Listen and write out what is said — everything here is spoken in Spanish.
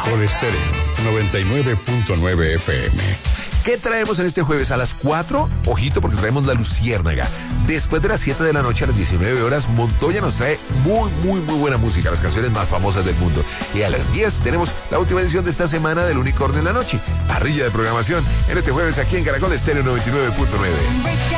Caracol Estéreo 99.9 FM. ¿Qué traemos en este jueves? A las 4, ojito porque traemos La Luciérnaga. Después de las 7 de la noche a las 19 horas, Montoya nos trae muy buena música, las canciones más famosas del mundo. Y a las 10 tenemos la última edición de esta semana del Unicornio en la Noche. Parrilla de programación en este jueves aquí en Caracol Estéreo 99.9.